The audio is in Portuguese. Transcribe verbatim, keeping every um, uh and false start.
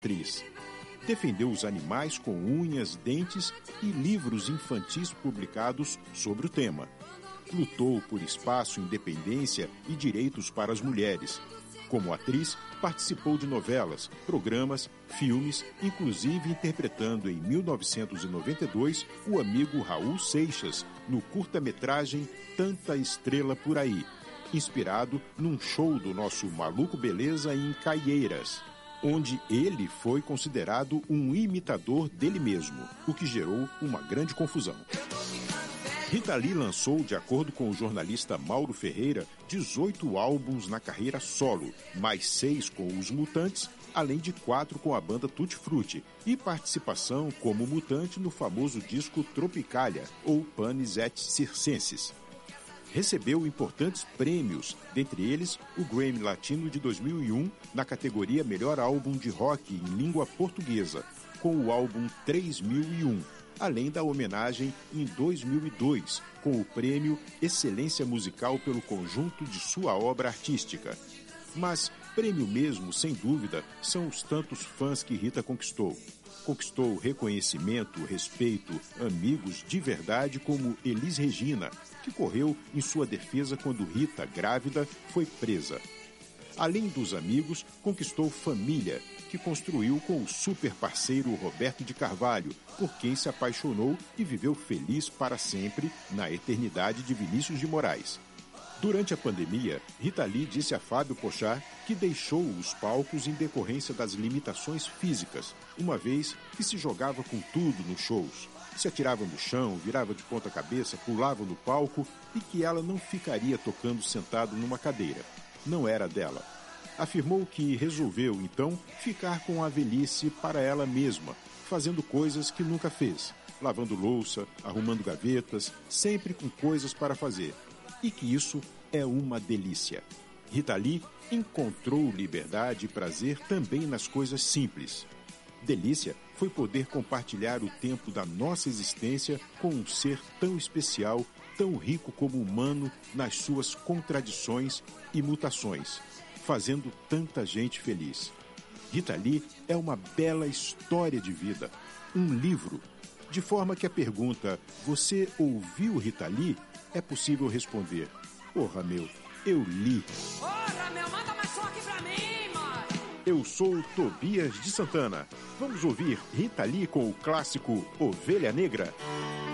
atriz. Defendeu os animais com unhas, dentes e livros infantis publicados sobre o tema. Lutou por espaço, independência e direitos para as mulheres. Como atriz, participou de novelas, programas, filmes, inclusive interpretando em mil novecentos e noventa e dois o amigo Raul Seixas no curta-metragem Tanta Estrela Por Aí, inspirado num show do nosso Maluco Beleza em Caieiras, onde ele foi considerado um imitador dele mesmo, o que gerou uma grande confusão. Rita Lee lançou, de acordo com o jornalista Mauro Ferreira, dezoito álbuns na carreira solo, mais seis com os Mutantes, além de quatro com a banda Tutti Frutti, e participação como mutante no famoso disco Tropicalia, ou Panis et Circenses. Recebeu importantes prêmios, dentre eles o Grammy Latino de dois mil e um, na categoria Melhor Álbum de Rock em Língua Portuguesa, com o álbum três mil e um, além da homenagem em dois mil e dois, com o prêmio Excelência Musical pelo conjunto de sua obra artística. Mas prêmio mesmo, sem dúvida, são os tantos fãs que Rita conquistou. Conquistou reconhecimento, respeito, amigos de verdade como Elis Regina, que correu em sua defesa quando Rita, grávida, foi presa. Além dos amigos, conquistou família, que construiu com o super parceiro Roberto de Carvalho, por quem se apaixonou e viveu feliz para sempre na eternidade de Vinícius de Moraes. Durante a pandemia, Rita Lee disse a Fábio Pochá que deixou os palcos em decorrência das limitações físicas, uma vez que se jogava com tudo nos shows. Se atirava no chão, virava de ponta cabeça, pulava no palco e que ela não ficaria tocando sentado numa cadeira. Não era dela. Afirmou que resolveu, então, ficar com a velhice para ela mesma, fazendo coisas que nunca fez, lavando louça, arrumando gavetas, sempre com coisas para fazer. E que isso é uma delícia. Rita Lee encontrou liberdade e prazer também nas coisas simples. Delícia foi poder compartilhar o tempo da nossa existência com um ser tão especial, tão rico como humano nas suas contradições e mutações, fazendo tanta gente feliz. Rita Lee é uma bela história de vida, um livro, de forma que a pergunta "Você ouviu Rita Lee?" é possível responder: "Porra, meu, eu li." Porra, meu, manda mais som aqui pra mim, mano. Eu sou o Tobias de Santana. Vamos ouvir Rita Lee com o clássico Ovelha Negra?